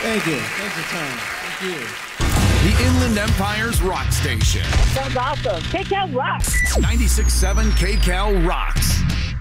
Thank you. Thanks for time. Thank you. The Inland Empire's rock station. Sounds awesome. KCAL rocks. 96.7 KCAL rocks.